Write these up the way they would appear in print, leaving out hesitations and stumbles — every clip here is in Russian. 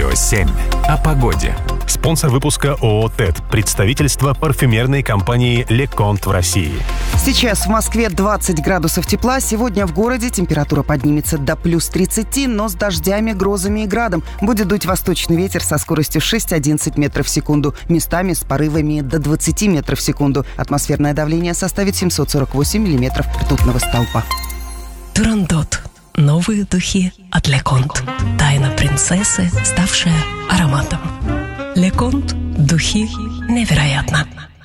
Радио 7. О погоде. Спонсор выпуска ООО «ТЭД». Представительство парфюмерной компании «Леконт» в России. Сейчас в Москве 20 градусов тепла. Сегодня в городе температура поднимется до плюс 30, но с дождями, грозами и градом. Будет дуть восточный ветер со скоростью 6-11 метров в секунду. Местами с порывами до 20 метров в секунду. Атмосферное давление составит 748 миллиметров ртутного столпа. Турандот. Новые духи от Леконт. Тайна принцессы, ставшая ароматом. Леконт. Духи невероятно.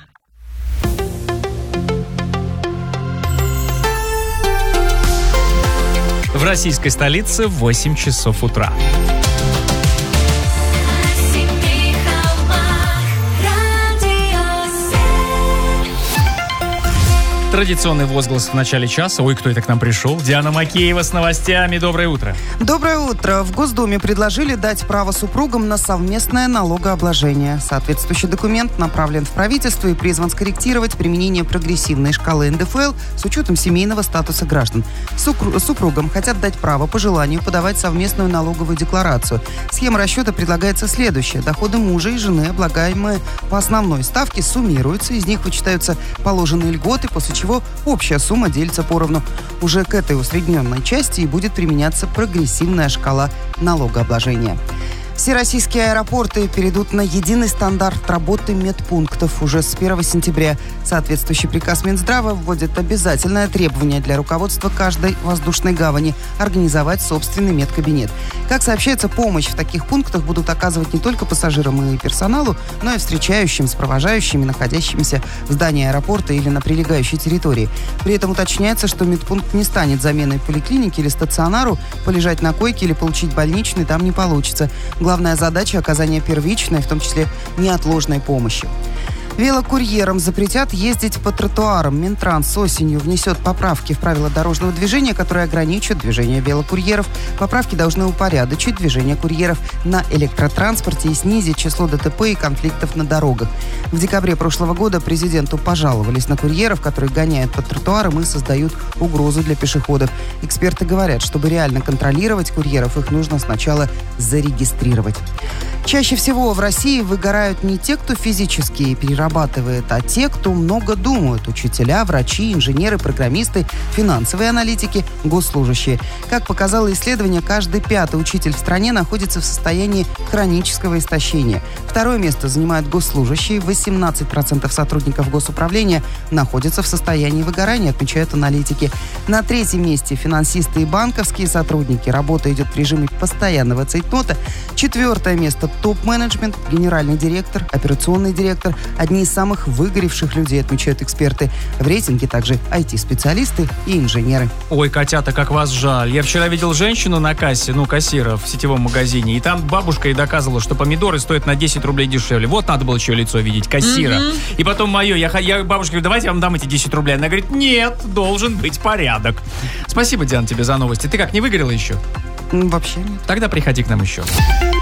В российской столице 8 часов утра. Традиционный возглас в начале часа. Ой, кто это к нам пришел? Диана Макеева с новостями. Доброе утро. Доброе утро. В Госдуме предложили дать право супругам на совместное налогообложение. Соответствующий документ направлен в правительство и призван скорректировать применение прогрессивной шкалы НДФЛ с учетом семейного статуса граждан. Супругам хотят дать право по желанию подавать совместную налоговую декларацию. Схема расчета предлагается следующая. Доходы мужа и жены, облагаемые по основной ставке, суммируются. Из них вычитаются положенные льготы, после чего общая сумма делится поровну. Уже к этой усредненной части и будет применяться прогрессивная шкала налогообложения. Все российские аэропорты перейдут на единый стандарт работы медпунктов уже с 1 сентября. Соответствующий приказ Минздрава вводит обязательное требование для руководства каждой воздушной гавани – организовать собственный медкабинет. Как сообщается, помощь в таких пунктах будут оказывать не только пассажирам и персоналу, но и встречающим с провожающими, находящимися в здании аэропорта или на прилегающей территории. При этом уточняется, что медпункт не станет заменой поликлинике или стационару, полежать на койке или получить больничный там не получится. Главная задача – оказание первичной, в том числе неотложной помощи. Велокурьерам запретят ездить по тротуарам. Минтранс осенью внесет поправки в правила дорожного движения, которые ограничат движение велокурьеров. Поправки должны упорядочить движение курьеров на электротранспорте и снизить число ДТП и конфликтов на дорогах. В декабре прошлого года президенту пожаловались на курьеров, которые гоняют по тротуарам и создают угрозу для пешеходов. Эксперты говорят, чтобы реально контролировать курьеров, их нужно сначала зарегистрировать. Чаще всего в России выгорают не те, кто физически перерабатывает, а те, кто много думают. Учителя, врачи, инженеры, программисты, финансовые аналитики, госслужащие. Как показало исследование, каждый пятый учитель в стране находится в состоянии хронического истощения. Второе место занимают госслужащие. 18% сотрудников госуправления находятся в состоянии выгорания, отмечают аналитики. На третьем месте финансисты и банковские сотрудники. Работа идет в режиме постоянного цейтнота. Четвертое место – топ-менеджмент, генеральный директор, операционный директор. Одни из самых выгоревших людей, отмечают эксперты. В рейтинге также IT-специалисты и инженеры. Ой, котята, как вас жаль. Я вчера видел женщину на кассе, кассира в сетевом магазине, и там бабушка ей доказывала, что помидоры стоят на 10 рублей дешевле. Вот надо было еще лицо видеть, кассира. И потом я бабушке говорю, давайте я вам дам эти 10 рублей. Она говорит, нет, должен быть порядок. Спасибо, Диана, тебе за новости. Ты как, не выгорела еще? Вообще нет. Тогда приходи к нам еще.